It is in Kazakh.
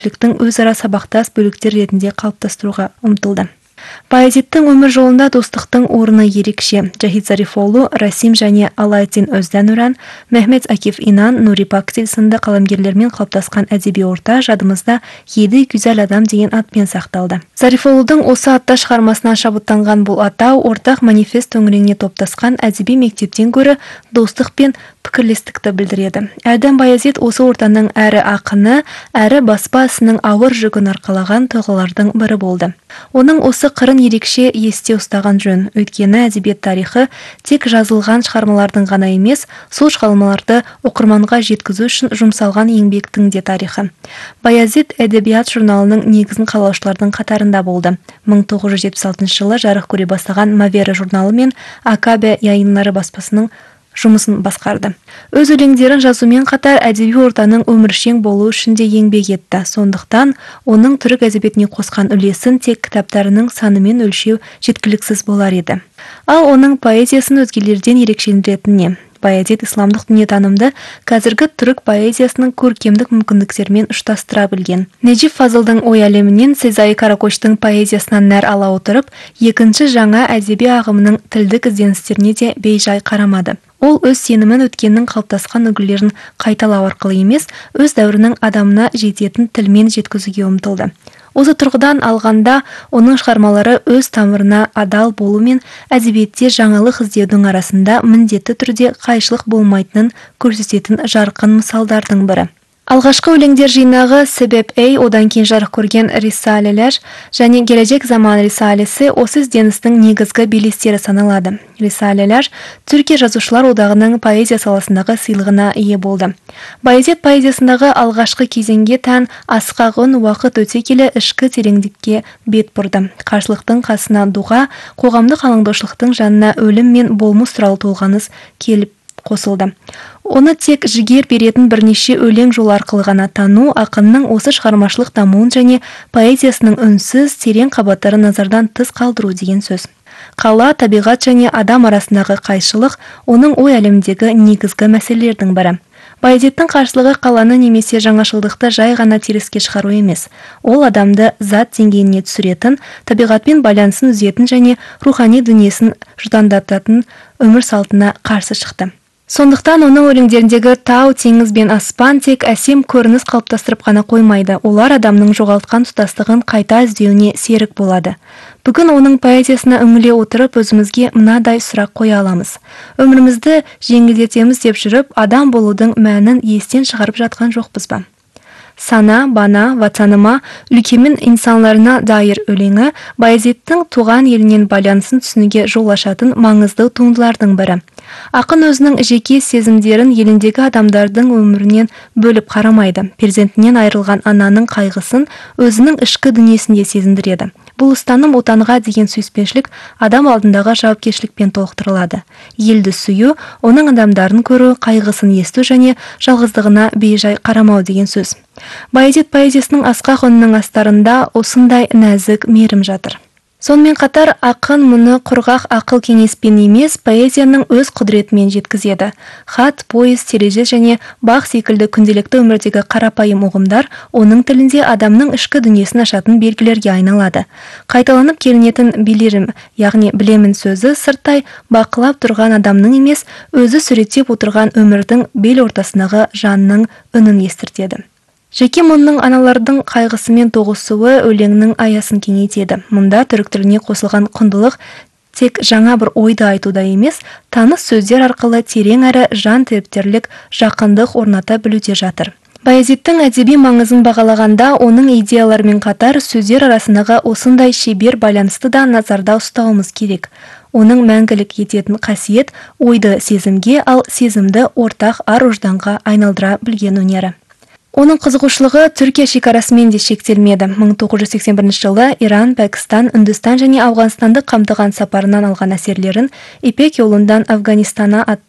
өзара сабақтас бөліктер ретінде қалыптастыруға ұмтылды. Баязиттің өмір жолында достықтың орны ерекше. Жахид Зарифолу, Расим және Алайдин Өздануран, Мехмет Акиф Инан, Нури Пактил сынды қаламгерлермен қалыптасқан әдеби орта жадымызда «Еді güzel адам» деген атпен сақталды. Зарифолудың осы атта шығармасынан шабыттанған бұл атау ортақ манифест төңірегіне топтасқан әдеби мектептен гөрі достық пен пікірлестікті білдіреді. Әрден Баязит осы ортаның әрі ақыны, әрі баспа ісінің ауыр жүгін арқалаған тұлғалардың бірі болды. Оның осы қырын ерекше есте ұстаған жөн. Өйткені әдебиет тарихы тек жазылған шығармалардың ғана емес, сол шығармаларды оқырманға жеткізу үшін жұмсалған еңбектің де тарихы. Баязит әдебиет журналының негізін қалаушылардың қатарында болды. 1976 жылы жарық көре бастаған Мавера журналы мен Акабе яйынлары баспасының жұмысын басқарды. Өз өлеңдерін жазумен қатар әдеби ортаның өміршең болу үшін де еңбек етті. Сондықтан оның түрік әдебиетіне қосқан үлесін тек кітаптарының санымен өлшеу жеткіліксіз болар еді. Ал оның поэзиясын өзгелерден ерекшелендіретін не? Баязит исламдық дүниетанымды қазіргі түрік поэзиясының көркемдік мүмкіндіктермен ұштастыра білген. Нежип Фазылдың ой әлемінен Сезай Каракоштың поэзиясынан нәр ала отырып, екінші жаңа әдеби ағымының тілдік ізденістеріне де бейжай қарамады. Ол өз сенімін өткеннің қалыптасқан үлгілерін қайталау арқылы емес, өз дәуірінің адамына жететін тілмен жеткізуге ұмтылды. Осы тұрғыдан алғанда, оның шығармалары өз тамырына адал болу мен әдебиетте жаңалық іздеудің арасында міндетті түрде қайшылық болмайтынын көрсететін жарқын мысалдардың бірі. Алғашқы өлеңдер жинағы Себеп Эй, одан кейін жарық көрген Рисалелер және Келешек заман Рисалесі осы ізденістің негізгі белестері саналады. Рисалелер Түркия жазушылар одағының поэзия саласындағы сыйлығына ие болды. Баязит поэзиясындағы алғашқы кезеңге тән асқағын уақыт өте келе ішкі тереңдікке бет бұрды. Қарсылықтың қасына дұға, қоғамдық алаңдаушылықтың жанына өлім мен болмыс туралы толғаныс келіп қосылды. Оны тек жігер беретін бірнеше өлең жолы арқылы ғана тану ақынның осы шығармашылық дамуын және поэзиясының үнсіз терең қабаттарын назардан тыс қалдыру деген сөз. Қала, табиғат және адам арасындағы қайшылық оның ой әлеміндегі негізгі мәселелердің бірі. Баязиттің қарсылығы қаланы немесе жаңашылдықты жай ғана теріске шығару емес. Ол адамды зат деңгейіне түсіретін, табиғатпен байланысын үзетін және рухани дүниесін жұтаңдататын өмір салтына қарсы шықты. Сондықтан оның өлеңдеріндегі тау, теңіз бен аспан тек әсем көрініс қалыптастырып қана қоймайды, олар адамның жоғалтқан тұтастығын қайта іздеуіне серік болады. Бүгін оның поэзиясына үңіле отырып өзімізге мынадай сұрақ қоя аламыз. Өмірімізді жеңілдетеміз деп жүріп, адам болудың мәнін естен шығарып жатқан жоқпыз ба? Сана, бана, ватаныма, өлкемін инсанларына дайыр өлеңі Баязиттің туған елінен байланысын түсінуге жол ашатын маңызды туындылардың бірі. Ақын өзінің жеке сезімдерін еліндегі адамдардың өмірінен бөліп қарамайды. Перзентінен айырылған ананың қайғысын өзінің ішкі дүниесінде сезіндіреді. Бұл ұстаным отанға деген сүйіспеншілік адам алдындағы жауапкершілікпен толықтырылады. Елді сүю, оның адамдарын көру, қайғысын есту және жалғыздығына бейжай қарамау деген сөз. Баязит поэзиясының асқақ үнінің астарында осындай нәзік мейірім жатыр. Сонымен қатар ақын мұны құрғақ ақыл кеңеспен емес, поэзияның өз құдіретімен жеткізеді. Хат, поезд, терезе және бақ секілді күнделікті өмірдегі қарапайым ұғымдар оның тілінде адамның ішкі дүниесін ашатын белгілерге айналады. Қайталанып келінетін билерім, яғни білемін сөзі сырттай бақылап тұрған адамның емес, өзі суреттеп отырған өмірдің бел ортасындағы жанның үнін естіртеді. Жеке мұңның аналардың қайғысымен тоғысуы өлеңнің аясын кеңейтеді. Мұнда түрік тіліне қосылған құндылық тек жаңа бір ойды айтуда емес, таныс сөздер арқылы терең әрі жан тірптерлік жақындық орната білуде жатыр. Баязиттің әдеби маңызын бағалағанда, оның идеяларымен қатар сөздер арасындағы осындай шебер байланысты да назарда ұстауымыз керек. Оның мәңгілік ететін қасиет ойды сезімге, ал сезімді ортақ ар-ожданға айналдыра білген өнері. Оның қызығушылығы Түркия шекарасымен де шектелмеді. 1981 жылы Иран, Пәкістан, Үндістан және Ауғанстанды қамтыған сапарынан алған әсерлерін Ипек жолынан Афганистана атты